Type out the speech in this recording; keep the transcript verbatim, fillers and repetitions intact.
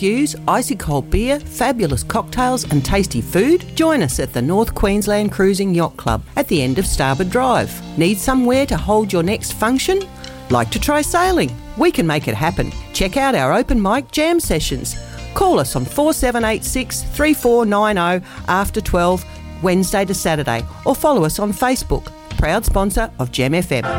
Barbecues, icy cold beer, fabulous cocktails and tasty food? Join us at the North Queensland Cruising Yacht Club at the end of Starboard Drive. Need somewhere to hold your next function? Like to try sailing? We can make it happen. Check out our open mic jam sessions. Call us on four seven eight six, three four nine zero after twelve, Wednesday to Saturday, or follow us on Facebook. Proud sponsor of Gem F M.